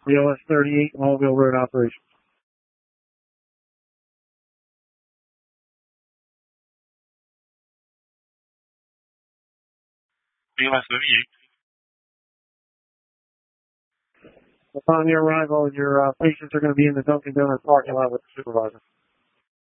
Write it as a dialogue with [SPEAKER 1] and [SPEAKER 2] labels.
[SPEAKER 1] BLS 38, Hallville Road operation.
[SPEAKER 2] BLS 38.
[SPEAKER 1] Upon your arrival, your patients are going to be in the Dunkin' Donuts parking lot with the supervisor.